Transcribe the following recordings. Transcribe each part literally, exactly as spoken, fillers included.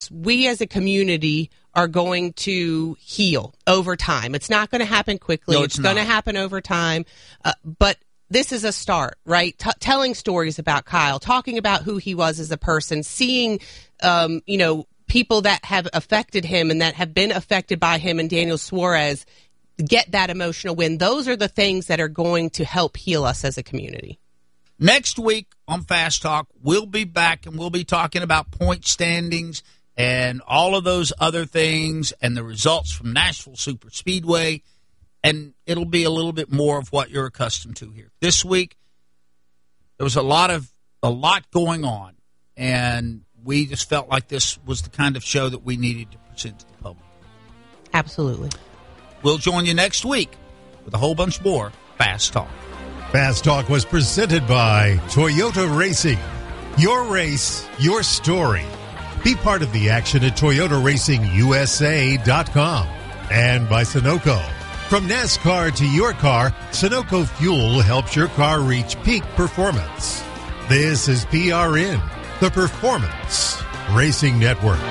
is we as a community are going to heal over time. It's not going to happen quickly. No, it's it's going to not. happen over time. Uh, but this is a start, right? T- telling stories about Kyle, talking about who he was as a person, seeing, um, you know, people that have affected him and that have been affected by him and Daniel Suarez get that emotional win. Those are the things that are going to help heal us as a community. Next week on Fast Talk, we'll be back and we'll be talking about point standings and all of those other things and the results from Nashville Super Speedway. And it'll be a little bit more of what you're accustomed to here. This week, there was a lot of a lot going on, and we just felt like this was the kind of show that we needed to present to the public. Absolutely. We'll join you next week with a whole bunch more Fast Talk. Fast Talk was presented by Toyota Racing. Your race, your story. Be part of the action at Toyota Racing U S A dot com. And by Sunoco. From NASCAR to your car, Sunoco Fuel helps your car reach peak performance. This is P R N, the Performance Racing Network.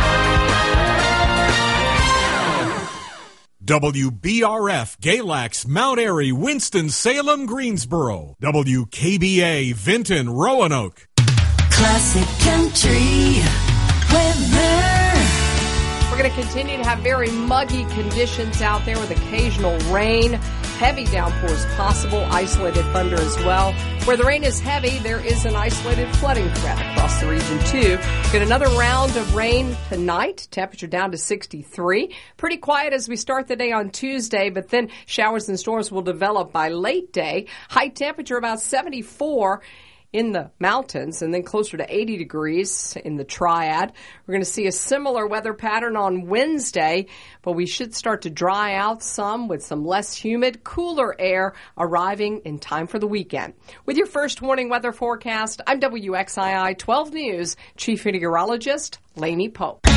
W B R F, Galax, Mount Airy, Winston-Salem, Greensboro. W K B A, Vinton, Roanoke. Classic Country weather. We're going to continue to have very muggy conditions out there with occasional rain. Heavy downpours possible, isolated thunder as well. Where the rain is heavy, there is an isolated flooding threat across the region too. Get another round of rain tonight. Temperature down to sixty-three. Pretty quiet as we start the day on Tuesday, but then showers and storms will develop by late day. High temperature about seventy-four in the mountains, and then closer to eighty degrees in the Triad. We're going to see a similar weather pattern on Wednesday, but we should start to dry out some with some less humid, cooler air arriving in time for the weekend. With your first warning weather forecast, I'm W X I I twelve News Chief Meteorologist Lainey Pope.